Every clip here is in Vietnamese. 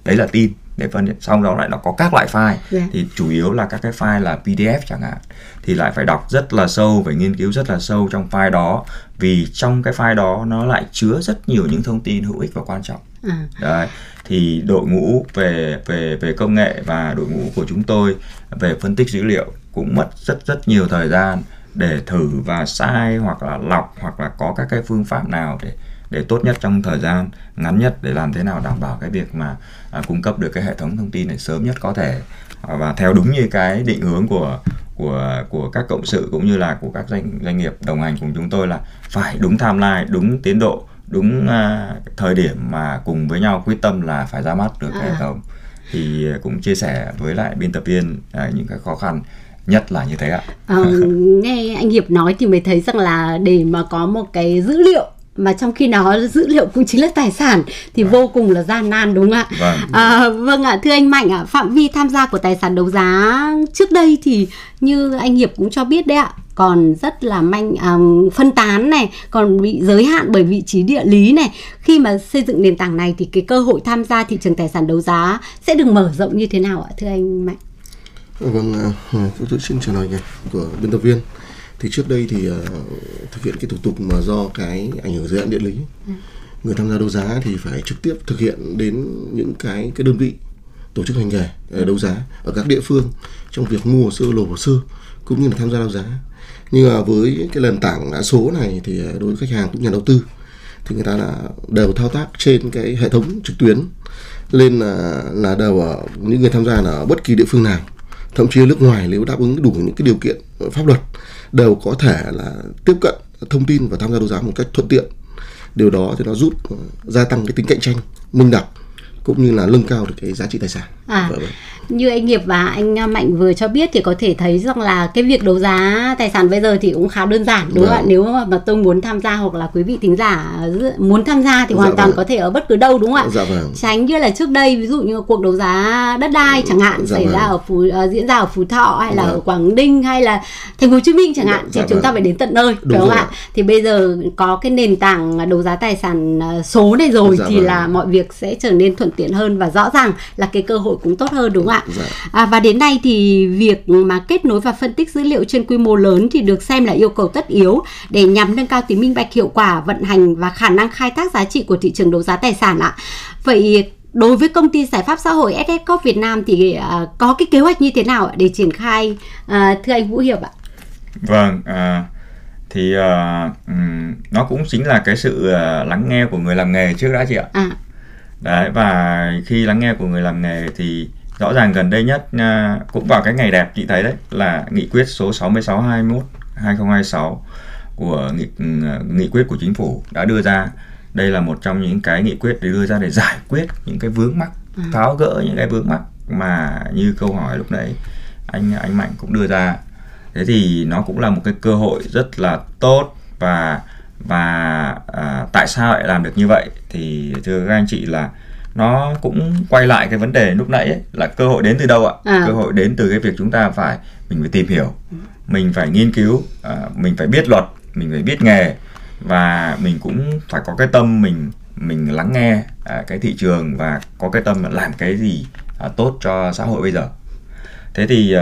đấy là tin để phân biệt. Xong đó lại nó có các loại file, thì chủ yếu là các cái file là PDF chẳng hạn, thì lại phải đọc rất là sâu, phải nghiên cứu rất là sâu trong file đó, vì trong cái file đó nó lại chứa rất nhiều những thông tin hữu ích và quan trọng. Đấy, thì đội ngũ về công nghệ và đội ngũ của chúng tôi về phân tích dữ liệu cũng mất rất nhiều thời gian để thử và sai, hoặc là lọc, hoặc là có các cái phương pháp nào để tốt nhất trong thời gian ngắn nhất, để làm thế nào đảm bảo cái việc mà cung cấp được cái hệ thống thông tin này sớm nhất có thể, và theo đúng như cái định hướng của các cộng sự cũng như là của các doanh nghiệp đồng hành cùng chúng tôi, là phải đúng timeline, đúng tiến độ, đúng thời điểm mà cùng với nhau quyết tâm là phải ra mắt được hệ thống. Thì cũng chia sẻ với lại biên tập viên những cái khó khăn nhất là như thế ạ. Nghe anh Hiệp nói thì mới thấy rằng là để mà có một cái dữ liệu mà trong khi đó dữ liệu cũng chính là tài sản thì vô cùng là gian nan, đúng không ạ? Vâng ạ, thưa anh Mạnh ạ, phạm vi tham gia của tài sản đấu giá trước đây thì như anh Hiệp cũng cho biết đấy ạ, còn rất là phân tán này, còn bị giới hạn bởi vị trí địa lý này. Khi mà xây dựng nền tảng này thì cái cơ hội tham gia thị trường tài sản đấu giá sẽ được mở rộng như thế nào ạ, thưa anh Mạnh? Vâng, tôi xin trả lời của biên tập viên. Thì trước đây thì thực hiện cái thủ tục mà do cái ảnh hưởng giới hạn địa lý, người tham gia đấu giá thì phải trực tiếp thực hiện đến những cái đơn vị tổ chức hành nghề đấu giá ở các địa phương trong việc mua hồ sơ, nộp hồ sơ cũng như là tham gia đấu giá. Nhưng mà với cái nền tảng số này thì đối với khách hàng cũng nhà đầu tư thì người ta là đều thao tác trên cái hệ thống trực tuyến, nên là đều ở những người tham gia là ở bất kỳ địa phương nào, thậm chí nước ngoài, nếu đáp ứng đủ những cái điều kiện pháp luật đều có thể là tiếp cận thông tin và tham gia đấu giá một cách thuận tiện. Điều đó thì nó giúp gia tăng cái tính cạnh tranh, minh bạch cũng như là nâng cao được cái giá trị tài sản. Như anh Nghiệp và anh Mạnh vừa cho biết thì có thể thấy rằng là cái việc đấu giá tài sản bây giờ thì cũng khá đơn giản, đúng không ạ? Nếu mà tôi muốn tham gia hoặc là quý vị thính giả muốn tham gia thì hoàn toàn có thể ở bất cứ đâu, đúng không ạ? Tránh như là trước đây, ví dụ như cuộc đấu giá đất đai chẳng hạn xảy ra diễn ra ở Phú Thọ hay là ở Quảng Ninh hay là Thành phố Hồ Chí Minh chẳng hạn, thì chúng ta phải đến tận nơi, đúng không ạ? Thì bây giờ có cái nền tảng đấu giá tài sản số này rồi thì là mọi việc sẽ trở nên thuận tiện hơn, và rõ ràng là cái cơ hội cũng tốt hơn, đúng không ạ? Và đến nay thì việc mà kết nối và phân tích dữ liệu trên quy mô lớn thì được xem là yêu cầu tất yếu để nhằm nâng cao tính minh bạch, hiệu quả vận hành và khả năng khai thác giá trị của thị trường đấu giá tài sản ạ. Vậy đối với công ty giải pháp xã hội SS Corp Việt Nam thì có cái kế hoạch như thế nào để triển khai, thưa anh Vũ Hiệp ạ? Vâng, thì nó cũng chính là cái sự lắng nghe của người làm nghề trước đã, chị ạ. Đấy, và khi lắng nghe của người làm nghề thì rõ ràng gần đây nhất cũng vào cái ngày đẹp chị thấy đấy, là nghị quyết số 66/21/2026 của nghị quyết của chính phủ đã đưa ra. Đây là một trong những cái nghị quyết để đưa ra để giải quyết những cái vướng mắc, tháo gỡ những cái vướng mắc mà như câu hỏi lúc nãy anh Mạnh cũng đưa ra. Thế thì nó cũng là một cái cơ hội rất là tốt, và tại sao lại làm được như vậy thì thưa các anh chị là nó cũng quay lại cái vấn đề lúc nãy ấy, là cơ hội đến từ đâu ạ? Cơ hội đến từ cái việc chúng ta mình phải tìm hiểu, mình phải nghiên cứu, mình phải biết luật, mình phải biết nghề, và mình cũng phải có cái tâm mình lắng nghe cái thị trường và có cái tâm làm cái gì tốt cho xã hội bây giờ. Thế thì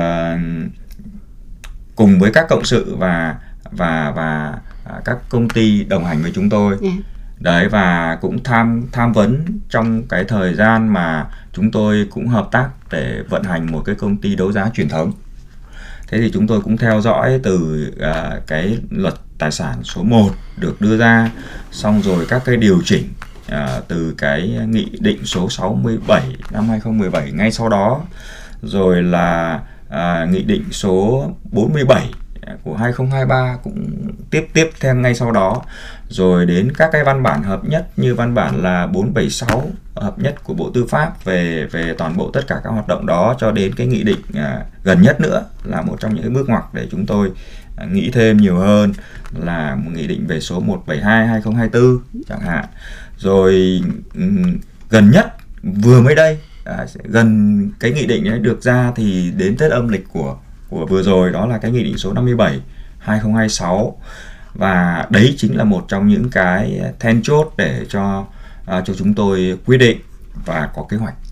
cùng với các cộng sự và các công ty đồng hành với chúng tôi đấy, và cũng tham vấn trong cái thời gian mà chúng tôi cũng hợp tác để vận hành một cái công ty đấu giá truyền thống. Thế thì chúng tôi cũng theo dõi từ cái luật tài sản số 1 được đưa ra, xong rồi các cái điều chỉnh từ cái nghị định số 67/2017 ngay sau đó, rồi là nghị định số 47 của 2023 cũng tiếp theo ngay sau đó, rồi đến các cái văn bản hợp nhất như văn bản là 476 hợp nhất của Bộ Tư pháp về toàn bộ tất cả các hoạt động đó, cho đến cái nghị định gần nhất nữa là một trong những cái bước ngoặt để chúng tôi nghĩ thêm nhiều hơn là một nghị định về số 172/2024 chẳng hạn. Rồi gần nhất vừa mới đây gần cái nghị định ấy được ra thì đến Tết âm lịch của vừa rồi, đó là cái nghị định số 57/2026, và đấy chính là một trong những cái then chốt để cho chúng tôi quyết định và có kế hoạch